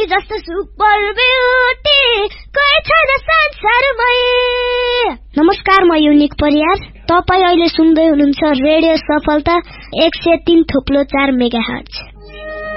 जस्तो super beauty कोही छैन संसारमै। नमस्कार, म युनिक परियार। तपाईँ अहिले सुन्दै हुनुहुन्छ रेडियो सफलता 103.4 मेगाहर्ज।